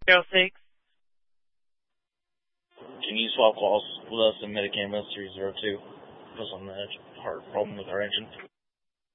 06. Can you swap calls with us in Medicam 302? Because on the heart problem with our engine.